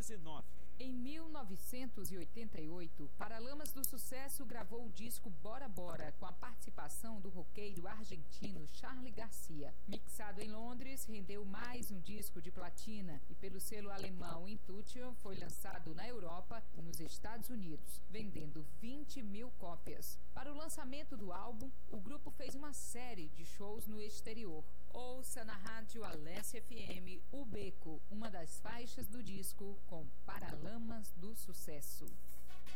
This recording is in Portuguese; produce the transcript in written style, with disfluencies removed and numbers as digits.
19. Em 1988, Paralamas do Sucesso gravou o disco Bora Bora, com a participação do roqueiro argentino Charly Garcia. Mixado em Londres, rendeu mais um disco de platina e pelo selo alemão Intuition foi lançado na Europa e nos Estados Unidos, vendendo 20 mil cópias. Para o lançamento do álbum, o grupo fez uma série de shows no exterior. Ouça na rádio Alessia FM O Beco, uma das faixas do disco com Paralamas do Sucesso.